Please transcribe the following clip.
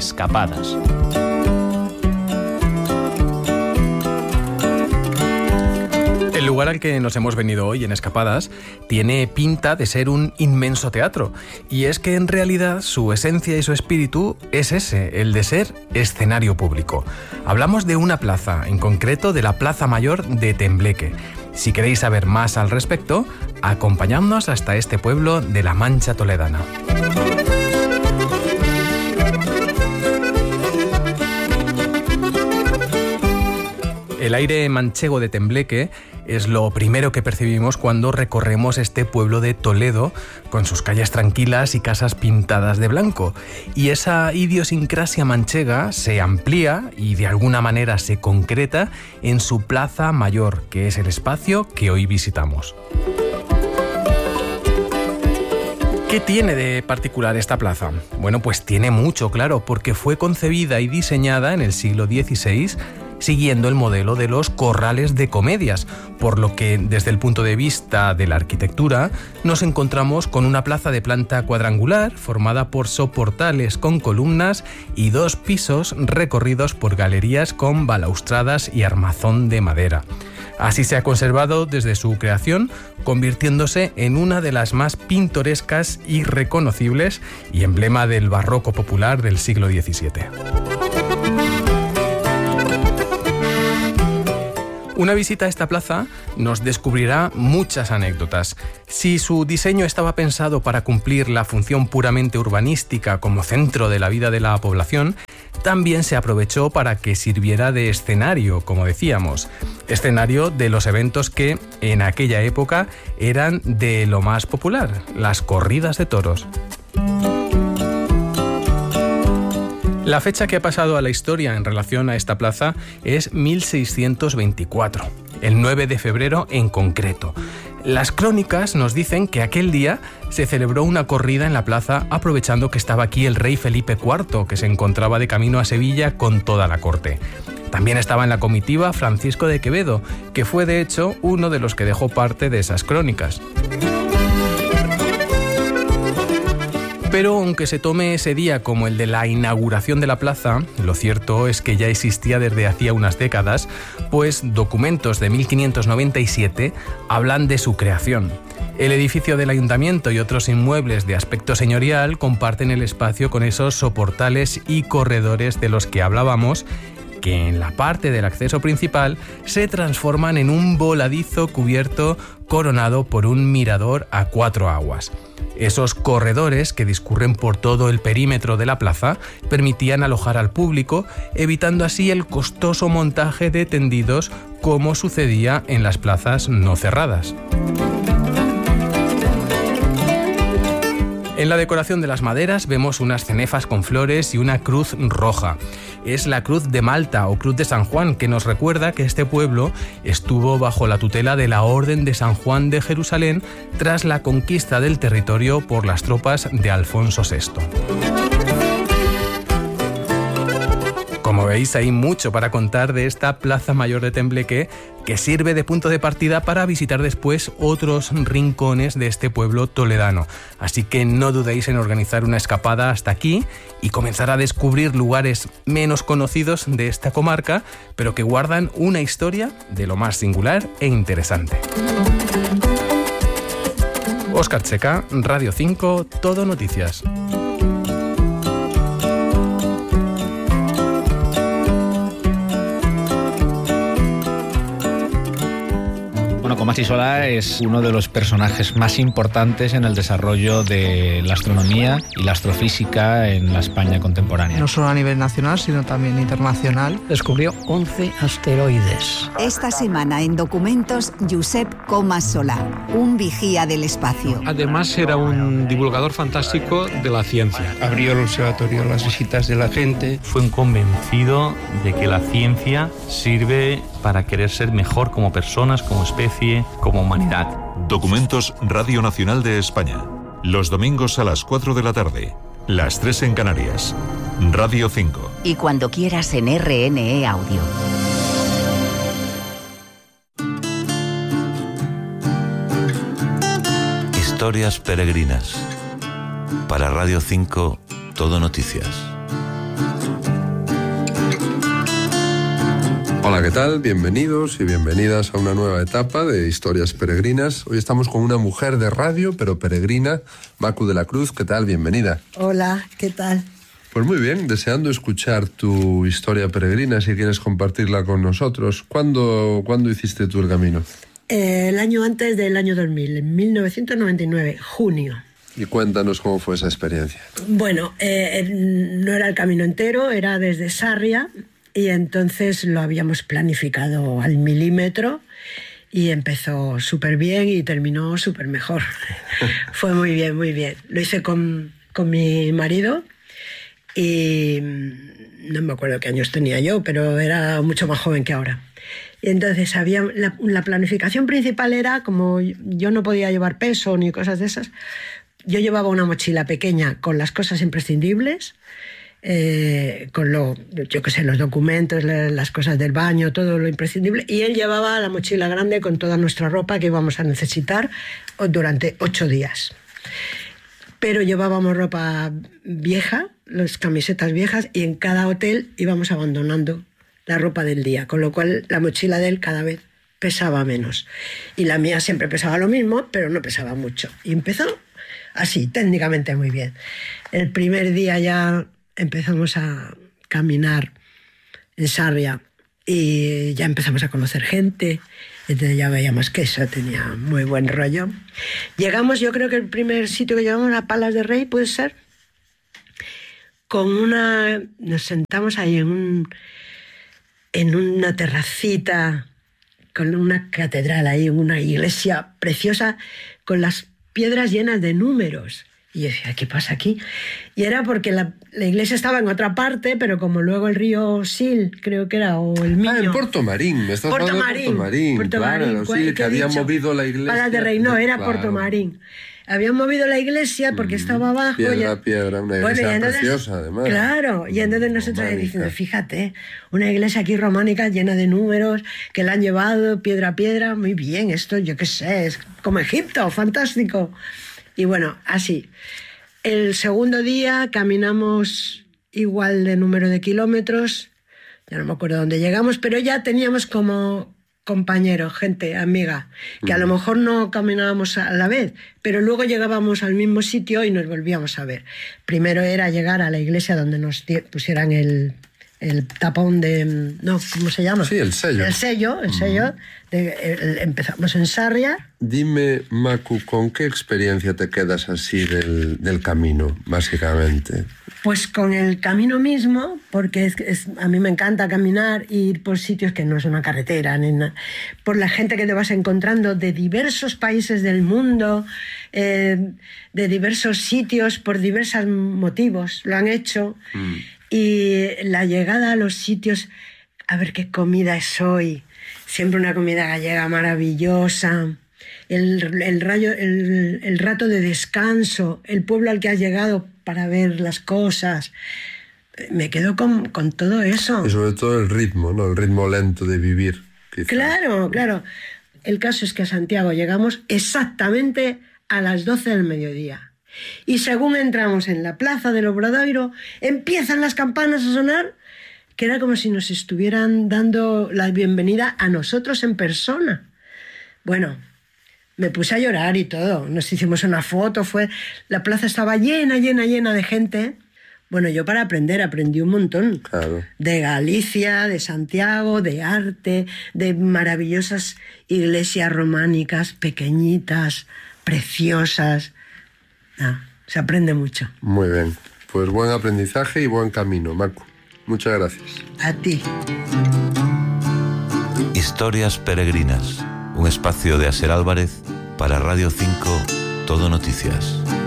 Escapadas. El lugar al que nos hemos venido hoy en Escapadas tiene pinta de ser un inmenso teatro, y es que en realidad su esencia y su espíritu es ese, el de ser escenario público. Hablamos de una plaza, en concreto de la Plaza Mayor de Tembleque. Si queréis saber más al respecto, acompañadnos hasta este pueblo de la Mancha toledana. El aire manchego de Tembleque es lo primero que percibimos cuando recorremos este pueblo de Toledo, con sus calles tranquilas y casas pintadas de blanco. Y esa idiosincrasia manchega se amplía y de alguna manera se concreta en su Plaza Mayor, que es el espacio que hoy visitamos. ¿Qué tiene de particular esta plaza? Bueno, pues tiene mucho, claro, porque fue concebida y diseñada en el siglo XVI siguiendo el modelo de los corrales de comedias, por lo que desde el punto de vista de la arquitectura nos encontramos con una plaza de planta cuadrangular formada por soportales con columnas y 2 pisos recorridos por galerías con balaustradas y armazón de madera. Así se ha conservado desde su creación, convirtiéndose en una de las más pintorescas y reconocibles y emblema del barroco popular del siglo XVII. Una visita a esta plaza nos descubrirá muchas anécdotas. Si su diseño estaba pensado para cumplir la función puramente urbanística como centro de la vida de la población, también se aprovechó para que sirviera de escenario, como decíamos. Escenario de los eventos que en aquella época eran de lo más popular, las corridas de toros. La fecha que ha pasado a la historia en relación a esta plaza es 1624, el 9 de febrero en concreto. Las crónicas nos dicen que aquel día se celebró una corrida en la plaza aprovechando que estaba aquí el rey Felipe IV, que se encontraba de camino a Sevilla con toda la corte. También estaba en la comitiva Francisco de Quevedo, que fue de hecho uno de los que dejó parte de esas crónicas. Pero aunque se tome ese día como el de la inauguración de la plaza, lo cierto es que ya existía desde hacía unas décadas, pues documentos de 1597 hablan de su creación. El edificio del ayuntamiento y otros inmuebles de aspecto señorial comparten el espacio con esos soportales y corredores de los que hablábamos, que en la parte del acceso principal se transforman en un voladizo cubierto coronado por un mirador a 4 aguas. Esos corredores que discurren por todo el perímetro de la plaza permitían alojar al público, evitando así el costoso montaje de tendidos como sucedía en las plazas no cerradas. En la decoración de las maderas vemos unas cenefas con flores y una cruz roja. Es la Cruz de Malta o Cruz de San Juan, que nos recuerda que este pueblo estuvo bajo la tutela de la Orden de San Juan de Jerusalén tras la conquista del territorio por las tropas de Alfonso VI. Como veis, hay mucho para contar de esta Plaza Mayor de Tembleque, que sirve de punto de partida para visitar después otros rincones de este pueblo toledano. Así que no dudéis en organizar una escapada hasta aquí y comenzar a descubrir lugares menos conocidos de esta comarca, pero que guardan una historia de lo más singular e interesante. Óscar Checa, Radio 5, Todo Noticias. Comas Solà es uno de los personajes más importantes en el desarrollo de la astronomía y la astrofísica en la España contemporánea. No solo a nivel nacional, sino también internacional. Descubrió 11 asteroides. Esta semana en Documentos, Josep Comas Solà, un vigía del espacio. Además era un divulgador fantástico de la ciencia. Abrió el observatorio a las visitas de la gente. Fue un convencido de que la ciencia sirve para querer ser mejor como personas, como especie, como humanidad. Documentos Radio Nacional de España. Los domingos a las 4 de la tarde. Las 3 en Canarias. Radio 5. Y cuando quieras en RNE Audio. Historias peregrinas. Para Radio 5, Todo Noticias. Hola, ¿qué tal? Bienvenidos y bienvenidas a una nueva etapa de Historias Peregrinas. Hoy estamos con una mujer de radio, pero peregrina, Macu de la Cruz. ¿Qué tal? Bienvenida. Hola, ¿qué tal? Pues muy bien, deseando escuchar tu historia peregrina, si quieres compartirla con nosotros. ¿Cuándo hiciste tú el camino? El año antes del año 2000, en 1999, junio. Y cuéntanos cómo fue esa experiencia. Bueno, no era el camino entero, era desde Sarria, y entonces lo habíamos planificado al milímetro y empezó súper bien y terminó súper mejor. Fue muy bien, muy bien. Lo hice con mi marido y no me acuerdo qué años tenía yo, pero era mucho más joven que ahora. Y entonces había la planificación principal era, como yo no podía llevar peso ni cosas de esas, yo llevaba una mochila pequeña con las cosas imprescindibles, con los documentos, las cosas del baño, todo lo imprescindible, y él llevaba la mochila grande con toda nuestra ropa que íbamos a necesitar durante 8 días. Pero llevábamos ropa vieja, las camisetas viejas, y en cada hotel íbamos abandonando la ropa del día, con lo cual la mochila de él cada vez pesaba menos. Y la mía siempre pesaba lo mismo, pero no pesaba mucho. Y empezó así, técnicamente muy bien. El primer día ya empezamos a caminar en Sarria y ya empezamos a conocer gente, entonces ya veíamos que eso tenía muy buen rollo. Llegamos, yo creo que el primer sitio que llegamos a Palas de Rey, ¿puede ser? Nos sentamos ahí en una terracita con una catedral ahí, una iglesia preciosa con las piedras llenas de números. Y yo decía, ¿qué pasa aquí? Y era porque la iglesia estaba en otra parte, pero como luego el río Sil, creo que era, o el Miño. En Puerto Marín, me estás hablando de Puerto Marín. Puerto Marín, sí, que habían movido la iglesia. Palas de Rey, no, era claro. Puerto Marín. Habían movido la iglesia porque estaba abajo. Piedra, una iglesia preciosa, además. Claro, y entonces nosotros diciendo, fíjate, una iglesia aquí románica llena de números, que la han llevado piedra a piedra, muy bien, esto yo qué sé, es como Egipto, fantástico. Y bueno, así. El segundo día caminamos igual de número de kilómetros, ya no me acuerdo dónde llegamos, pero ya teníamos como compañeros, gente, amiga, que a lo mejor no caminábamos a la vez, pero luego llegábamos al mismo sitio y nos volvíamos a ver. Primero era llegar a la iglesia donde nos pusieran el tapón de... No, ¿cómo se llama? Sí, el sello. El sello. Empezamos en Sarria. Dime, Macu, ¿con qué experiencia te quedas así del camino, básicamente? Pues con el camino mismo, porque a mí me encanta caminar e ir por sitios que no es una carretera, ni nada, por la gente que te vas encontrando de diversos países del mundo, de diversos sitios, por diversos motivos, lo han hecho. Y la llegada a los sitios, a ver qué comida es hoy, siempre una comida gallega maravillosa, el rato de descanso, el pueblo al que has llegado para ver las cosas. Me quedo con todo eso. Y sobre todo el ritmo, ¿no? El ritmo lento de vivir. Quizás. Claro. El caso es que a Santiago llegamos exactamente a las 12 del mediodía. Y según entramos en la plaza del Obradoiro, empiezan las campanas a sonar, que era como si nos estuvieran dando la bienvenida a nosotros en persona. Bueno, me puse a llorar y todo. Nos hicimos una foto, la plaza estaba llena de gente. Bueno, yo para aprendí un montón. Claro. De Galicia, de Santiago, de arte, de maravillosas iglesias románicas, pequeñitas, preciosas. Se aprende mucho. Muy bien. Pues buen aprendizaje y buen camino, Macu. Muchas gracias. A ti. Historias Peregrinas, un espacio de Aser Álvarez para Radio 5, Todo Noticias.